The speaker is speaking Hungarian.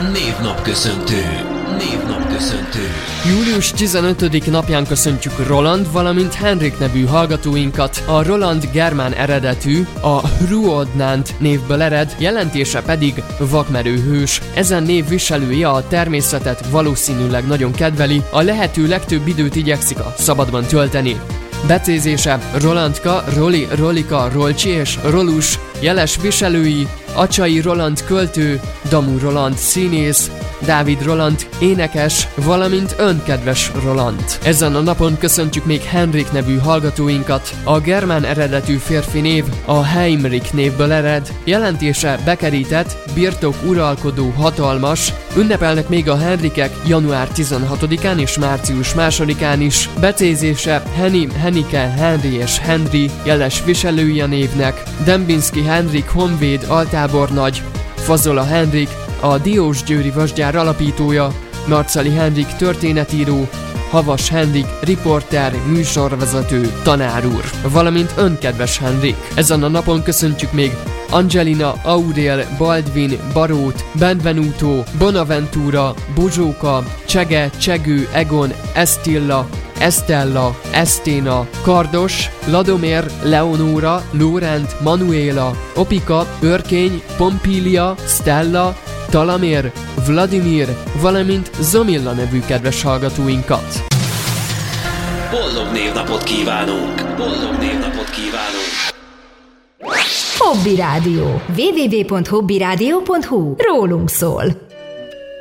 Névnapköszöntő. Július 15. napján köszöntjük Roland, valamint Henrik nevű hallgatóinkat. A Roland germán eredetű, a Hruodnant névből ered, jelentése pedig vakmerő hős. Ezen név viselője a természetet valószínűleg nagyon kedveli, a lehető legtöbb időt igyekszik a szabadban tölteni. Becézése Rolandka, Roli, Rolika, Rolcsi és Rolus, jeles viselői, Acsai Roland költő, Damu Roland színész, Dávid Roland énekes, valamint önkedves Roland. Ezen a napon köszöntjük még Henrik nevű hallgatóinkat. A germán eredetű férfi név a Heimrich névből ered, jelentése bekerített, birtok uralkodó, hatalmas. Ünnepelnek még a Henrikek január 16-án és március 2-án is. Becézése Henny, Hennike, Henry és Henry, jeles viselői a névnek. Dembinski Henrik honvéd, altábornagy, Fazola Henrik, a Diósgyőri vasgyár alapítója, Marcali Henrik történetíró, Havas Henrik riporter, műsorvezető, tanár úr, valamint önkedves Henrik. Ezen a napon köszöntjük még Angelina, Aurel, Baldwin, Barót, Benvenuto, Bonaventura, Bozsóka, Csege, Csegő, Egon, Estilla, Estella, Esténa, Kardos, Ladomér, Leonóra, Lórend, Manuela, Opika, Örkény, Pompília, Stella, Talamér, Vladimir, valamint Zomilla nevű kedves hallgatóinkat. Boldog névnapot kívánunk! Hobby Rádió. www.hobbyradio.hu. Rólunk szól.